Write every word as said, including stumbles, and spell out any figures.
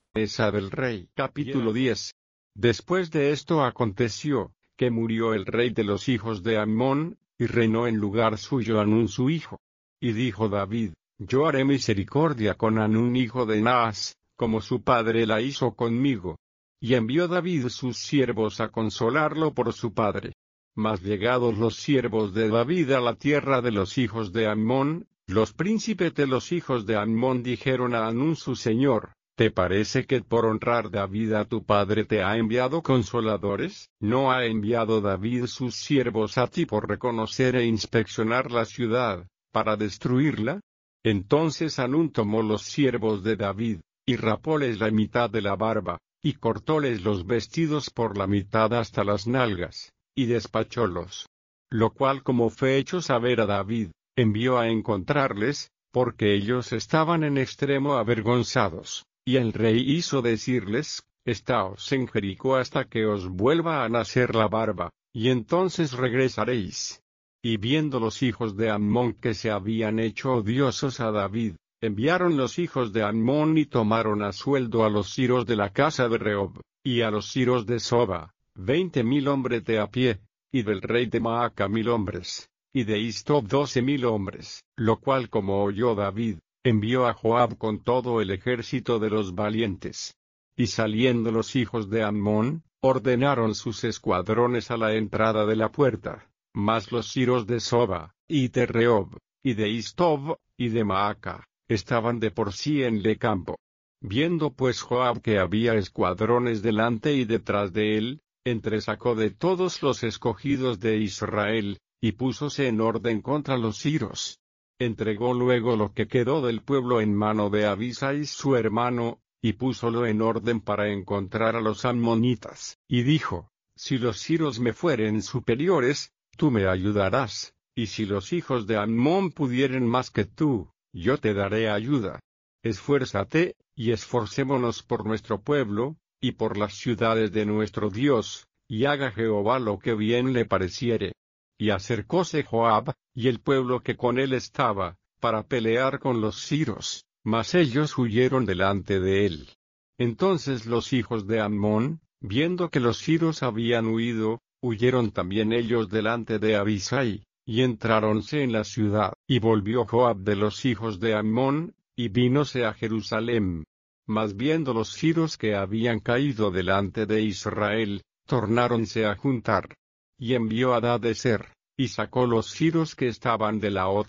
Mesa del rey. Capítulo diez. Después de esto aconteció, que murió el rey de los hijos de Amón, y reinó en lugar suyo Hanún su hijo. Y dijo David, yo haré misericordia con Hanún hijo de Naas, como su padre la hizo conmigo. Y envió David sus siervos a consolarlo por su padre. Mas llegados los siervos de David a la tierra de los hijos de Amón, los príncipes de los hijos de Amón dijeron a Hanún su señor, ¿te parece que por honrar David a tu padre te ha enviado consoladores? ¿No ha enviado David sus siervos a ti por reconocer e inspeccionar la ciudad, para destruirla? Entonces Hanún tomó los siervos de David, y rapóles la mitad de la barba, y cortóles los vestidos por la mitad hasta las nalgas, y despachólos. Lo cual como fue hecho saber a David, envió a encontrarles, porque ellos estaban en extremo avergonzados. Y el rey hizo decirles, estaos en Jericó hasta que os vuelva a nacer la barba, y entonces regresaréis. Y viendo los hijos de Amón que se habían hecho odiosos a David, enviaron los hijos de Amón y tomaron a sueldo a los siros de la casa de Rehob, y a los siros de Soba, veinte mil hombres de a pie, y del rey de Maaca mil hombres, y de Istob doce mil hombres, lo cual como oyó David, envió a Joab con todo el ejército de los valientes. Y saliendo los hijos de Amón, ordenaron sus escuadrones a la entrada de la puerta, mas los siros de Soba, y de Rehob, y de Istob, y de Maaca, estaban de por sí en el campo. Viendo pues Joab que había escuadrones delante y detrás de él, entresacó de todos los escogidos de Israel, y púsose en orden contra los siros. Entregó luego lo que quedó del pueblo en mano de Abisai su hermano, y púsolo en orden para encontrar a los ammonitas, y dijo, si los siros me fueren superiores, tú me ayudarás, y si los hijos de Amón pudieren más que tú, yo te daré ayuda. Esfuérzate, y esforcémonos por nuestro pueblo, y por las ciudades de nuestro Dios, y haga Jehová lo que bien le pareciere. Y acercóse Joab, y el pueblo que con él estaba, para pelear con los siros, mas ellos huyeron delante de él. Entonces los hijos de Amón, viendo que los siros habían huido, huyeron también ellos delante de Abisai, y entráronse en la ciudad. Y volvió Joab de los hijos de Amón, y vínose a Jerusalén. Mas viendo los siros que habían caído delante de Israel, tornáronse a juntar. Y envió a Hadadezer, y sacó los siros que estaban de la otra